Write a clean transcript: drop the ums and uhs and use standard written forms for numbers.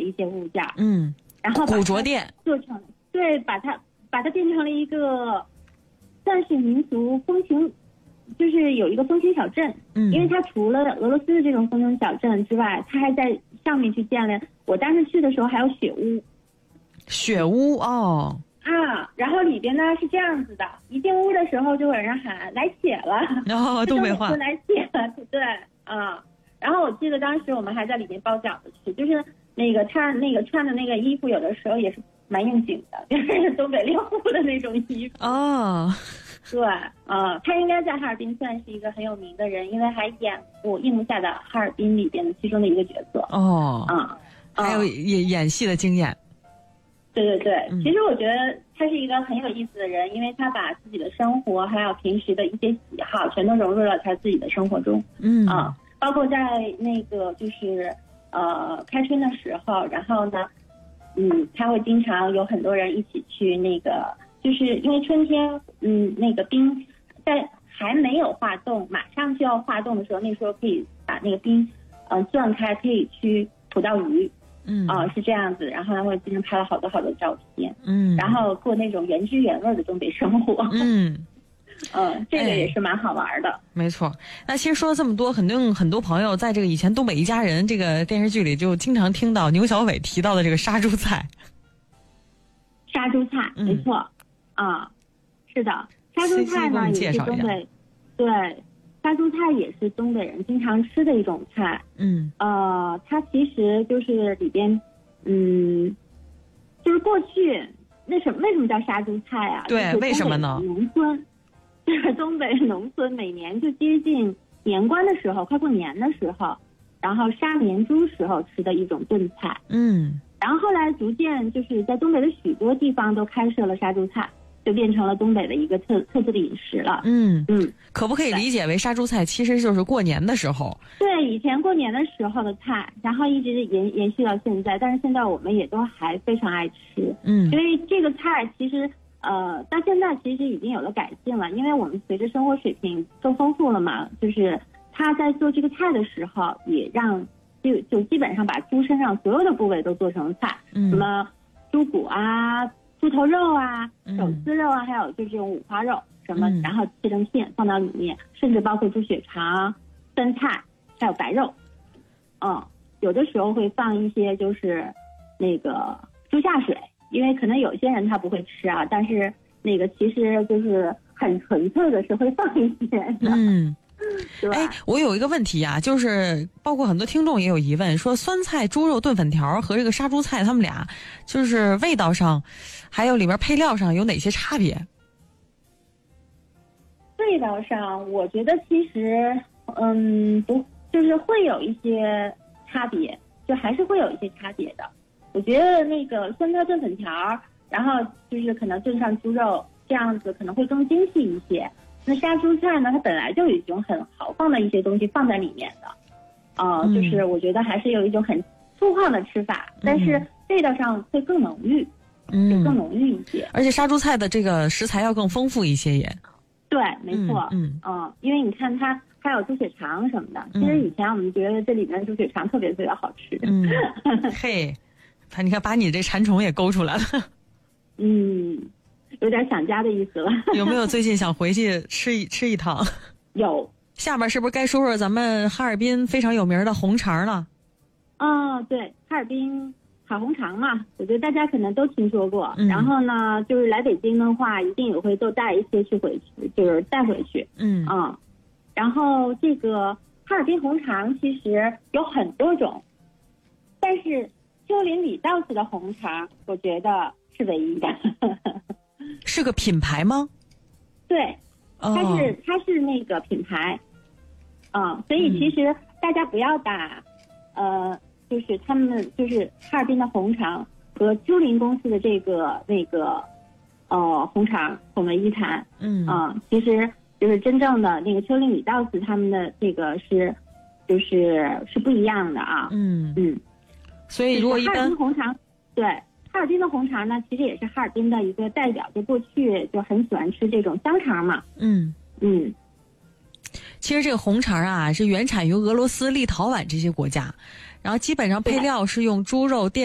一些物件，然后古着店做成，对，把它变成了一个算是民族风情，就是有一个风情小镇。因为它除了俄罗斯的这种风情小镇之外，它还在上面去建了，我当时去的时候还有雪屋。 雪屋哦。 然后里边呢是这样子的，一进屋的时候就有人喊来且了， 东北话来且了，对然后我记得当时我们还在里面包饺子吃，就是那个他那个穿的那个衣服有的时候也是蛮应景的，就是东北猎户的那种衣服。对他应该在哈尔滨算是一个很有名的人，因为还演过《夜幕下的哈尔滨》里边的其中的一个角色。 还有演戏的经验。 对，其实我觉得他是一个很有意思的人，因为他把自己的生活还有平时的一些喜好全都融入了他自己的生活中。包括在那个就是开春的时候，然后呢他会经常有很多人一起去那个，就是因为春天那个冰在还没有化冻，马上就要化冻的时候，那时候可以把那个冰攥开，可以去捕到鱼。是这样子，然后他会经常拍了好多照片，然后过那种原汁原味的东北生活，这个也是蛮好玩的。 没错。那其实说了这么多，肯定很多朋友在这个以前《东北一家人》这个电视剧里就经常听到牛小伟提到的这个杀猪菜。杀猪菜， 没错，是的，杀猪菜呢也是东北，对。杀猪菜也是东北人经常吃的一种菜。它其实就是里边，就是过去为什么叫杀猪菜啊？ 对，为什么呢？ 农村，就是东北农村每年就接近年关的时候，快过年的时候，然后杀年猪时候吃的一种炖菜。然后后来逐渐就是在东北的许多地方都开设了杀猪菜。就变成了东北的一个特色的饮食了。 可不可以理解为杀猪菜其实就是过年的时候？对， 以前过年的时候的菜，然后一直延续到现在，但是现在我们也都还非常爱吃。因为这个菜其实到现在其实已经有了改进了，因为我们随着生活水平更丰富了嘛，就是他在做这个菜的时候也让就基本上把猪身上所有的部位都做成菜，什么猪骨啊、猪头肉啊、手撕肉啊，还有就这种五花肉什么，然后切成片放到里面，甚至包括猪血肠、酸菜，还有白肉。有的时候会放一些就是那个猪下水，因为可能有些人他不会吃啊，但是那个其实就是很纯粹的是会放一些的。 我有一个问题啊，就是包括很多听众也有疑问，说酸菜猪肉炖粉条和这个杀猪菜他们俩就是味道上还有里面配料上有哪些差别？ 味道上我觉得其实不就是会有一些差别，就还是会有一些差别的。我觉得那个酸菜炖粉条，然后就是可能炖上猪肉这样子可能会更精细一些。那杀猪菜呢，它本来就已经很豪放的一些东西放在里面的，就是我觉得还是有一种很粗犷的吃法，但是味道上会更浓郁，就更浓郁一些。 而且杀猪菜的这个食材要更丰富一些也。 对，没错，因为你看它还有猪血肠什么的，其实以前我们觉得这里面猪血肠特别特别好吃。 嘿，你看把你这馋虫也勾出来了。 有点想家的意思了。 有没有最近想回去吃一趟？ 有。 下面是不是该说说咱们哈尔滨非常有名的红肠了？ 对，哈尔滨烤红肠嘛，我觉得大家可能都听说过。然后呢，就是来北京的话，一定也会都带一些回去，就是带回去。然后这个哈尔滨红肠其实有很多种，但是丘陵里道子的红肠，我觉得是唯一的。 是个品牌吗？ 对，它是那个品牌，所以其实大家不要把，就是他们就是哈尔滨的红肠和丘陵公司的这个那个，红肠混为一谈。其实就是真正的那个丘陵里道子他们的这个是不一样的啊。 所以如果一般哈尔滨红肠，对。哈尔滨的红肠呢，其实也是哈尔滨的一个代表，就过去就很喜欢吃这种香肠嘛。 其实这个红肠啊，是原产于俄罗斯、立陶宛这些国家，然后基本上配料是用猪肉、